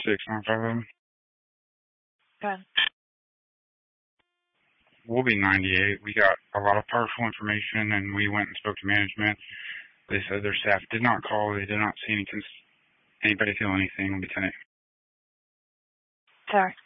695. Go ahead. We'll be 98. We got a lot of partial information, and we went and spoke to management. They said their staff did not call. They did not see anybody feel anything, Lieutenant. Sorry.